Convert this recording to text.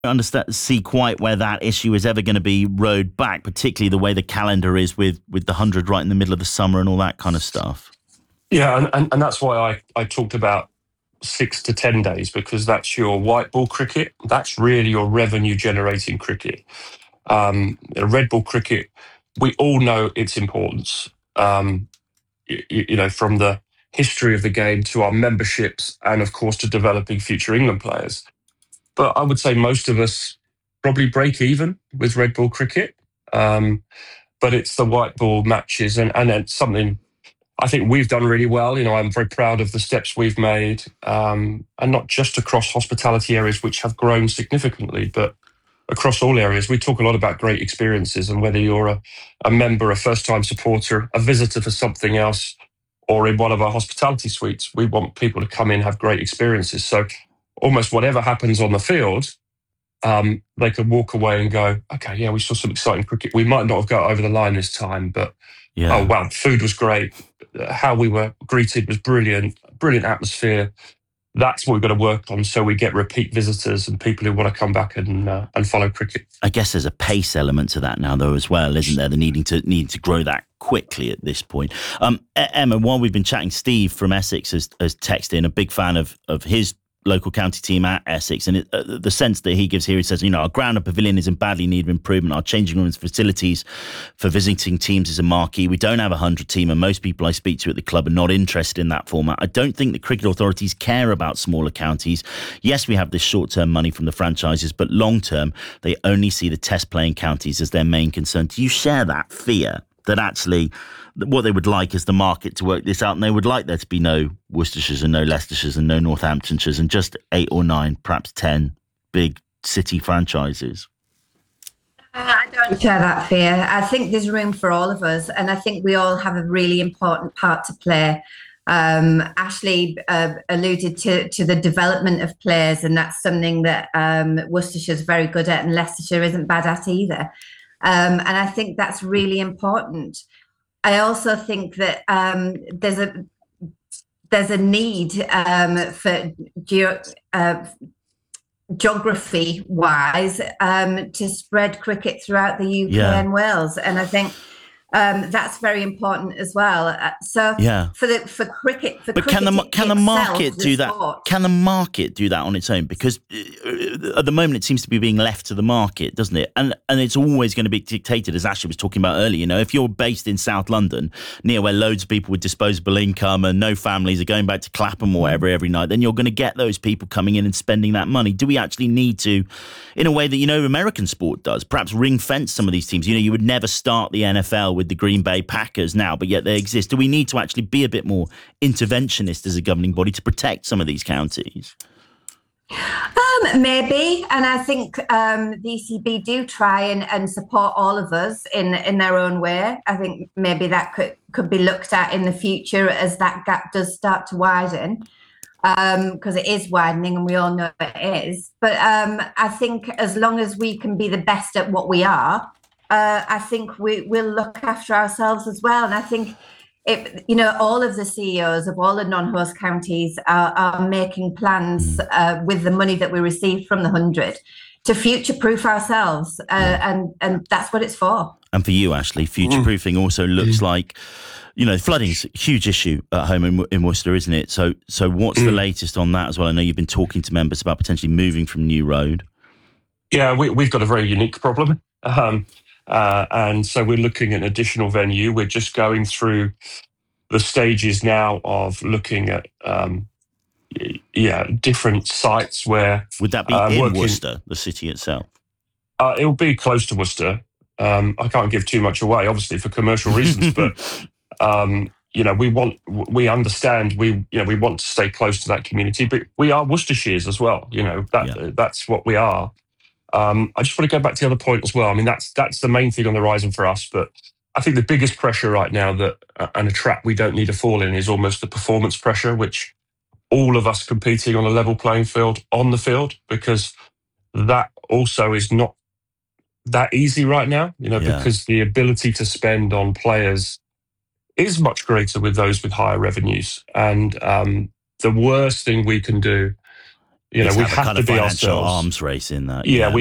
understand see quite where that issue is ever going to be rowed back, particularly the way the calendar is with the 100 right in the middle of the summer and all that kind of stuff. Yeah, and that's why I talked about 6 to 10 days, because that's your white ball cricket. That's really your revenue generating cricket. Red ball cricket, we all know its importance. From the history of the game to our memberships, and of course to developing future England players. But I would say most of us probably break even with red ball cricket. But it's the white ball matches, and it's something I think we've done really well. I'm very proud of the steps we've made, and not just across hospitality areas, which have grown significantly, but across all areas. We talk a lot about great experiences, and whether you're a member, a first-time supporter, a visitor for something else, or in one of our hospitality suites, we want people to come in and have great experiences. So almost whatever happens on the field, they can walk away and go, okay, yeah, we saw some exciting cricket. We might not have got over the line this time, but oh wow, food was great. How we were greeted was brilliant atmosphere. That's what we've got to work on, so we get repeat visitors and people who want to come back and follow cricket. I guess there's a pace element to that now, though, as well, isn't there? The needing to grow that quickly at this point. Emma, while we've been chatting, Steve from Essex has texted in, a big fan of his local county team at Essex, and the sense that he gives here, he says, our ground and pavilion is in badly need of improvement. Our changing rooms facilities for visiting teams is a marquee. We don't have a 100 team, and most people I speak to at the club are not interested in that format. I don't think the cricket authorities care about smaller counties. Yes, we have this short-term money from the franchises, but long-term, they only see the test playing counties as their main concern. Do you share that fear that actually what they would like is the market to work this out, and they would like there to be no Worcestershires and no Leicestershires and no Northamptonshires and just 8 or 9, perhaps 10 big city franchises? I don't share that fear. I think there's room for all of us, and I think we all have a really important part to play. Ashley alluded to the development of players, and that's something that Worcestershire's very good at, and Leicestershire isn't bad at either. And I think that's really important. I also think that there's a need for geography-wise to spread cricket throughout the UK and Wales, and I think that's very important as well. For cricket, but can the market do that? Sport. Can the market do that on its own? Because at the moment it seems to be being left to the market, doesn't it? And it's always going to be dictated, as Ashley was talking about earlier. If you're based in South London, near where loads of people with disposable income and no families are going back to Clapham or whatever every night, then you're going to get those people coming in and spending that money. Do we actually need to, in a way that American sport does, perhaps ring fence some of these teams? You would never start the NFL with the Green Bay Packers now, but yet they exist. Do we need to actually be a bit more interventionist as a governing body to protect some of these counties? Maybe, and I think the ECB do try and support all of us in their own way. I think maybe that could be looked at in the future as that gap does start to widen, because it is widening and we all know it is. But I think as long as we can be the best at what we are, I think we'll look after ourselves as well. And I think all of the CEOs of all the non-host counties are making plans with the money that we received from the 100 to future-proof ourselves, and that's what it's for. And for you, Ashley, future-proofing also looks like, flooding's a huge issue at home in Worcester, isn't it? So what's the latest on that as well? I know you've been talking to members about potentially moving from New Road. Yeah, we've got a very unique problem. And so we're looking at an additional venue. We're just going through the stages now of looking at different sites where... Would that be in Worcester, the city itself? It'll be close to Worcester. I can't give too much away, obviously, for commercial reasons, but we understand we want to stay close to that community, but we are Worcestershires as well. That's what we are. I just want to go back to the other point as well. I mean, that's the main thing on the horizon for us. But I think the biggest pressure right now and a trap we don't need to fall in is almost the performance pressure, which all of us competing on a level playing field on the field, because that also is not that easy right now, because the ability to spend on players is much greater with those with higher revenues. And the worst thing we can do You know, It's we have a have kind to of be financial ourselves. arms race in that. Yeah, we